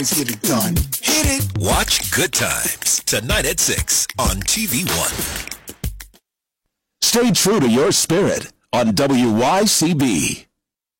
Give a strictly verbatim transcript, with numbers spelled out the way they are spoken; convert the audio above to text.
Let's get it done. Hit it. Watch Good Times tonight at six on T V one. Stay true to your spirit on W Y C B.